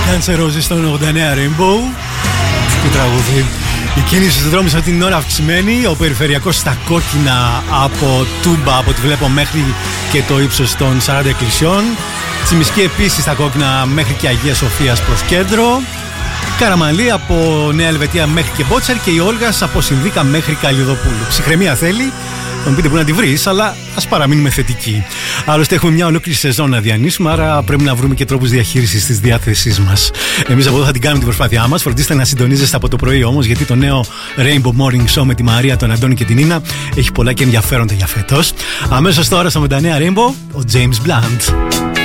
Guns N' Roses στον 89 Rainbow. Τι τραγούδι. Η κίνηση στους δρόμους αυτή την ώρα αυξημένη. Ο περιφερειακός στα κόκκινα από Τούμπα, από ό,τι βλέπω, μέχρι και το ύψος των 40 εκκλησιών. Τσιμισκή επίσης στα κόκκινα μέχρι και Αγία Σοφίας προς κέντρο. Καραμαλή από Νέα Ελβετία μέχρι και Μπότσαρ. Και η Όλγας από Συνδίκα μέχρι Καλλιδοπούλου. Ψυχραιμία θέλει. Θα μου πείτε πού να τη βρεις, αλλά ας παραμείνουμε θετικοί. Άλλωστε, έχουμε μια ολόκληρη σεζόν να διανύσουμε, άρα πρέπει να βρούμε και τρόπους διαχείρισης της διάθεσής μας. Εμείς από εδώ θα την κάνουμε την προσπάθειά μας. Φροντίστε να συντονίζεστε από το πρωί όμως, γιατί το νέο Rainbow Morning Show με τη Μαρία, τον Αντώνη και την Νίνα έχει πολλά και ενδιαφέροντα για φέτος. Αμέσως τώρα στο 89 Rainbow, ο James Blunt.